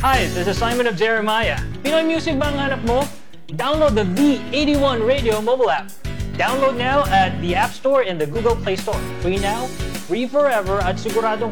Hi, this is Simon of Jeremiah. Pinoy music ba ang hanap mo? Download the V81 Radio mobile app. Download now at the App Store and the Google Play Store. Free now, free forever, at siguradong